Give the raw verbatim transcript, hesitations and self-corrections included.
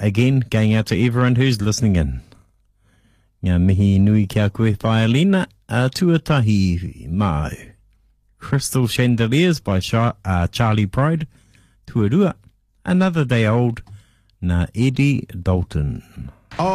again, going out to everyone who's listening in. Ngā mihi nui kia koe whaelina, uh, tuatahi mau. Crystal Chandeliers by Char- uh, Charlie Pride, tuarua, Another Day Old, na Eddie Dalton.